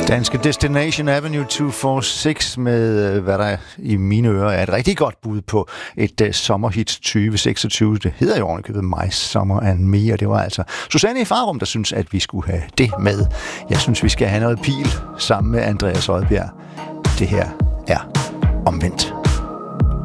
Danske Destination Avenue 246 med, hvad der i mine ører er et rigtig godt bud på et sommerhit 2026. Det hedder jo ordentligt My Summer and Me, og det var altså Susanne i Farum, der synes, at vi skulle have det med. Jeg synes, vi skal have noget pil sammen med Andreas Odbjerg. Det her er Omvendt.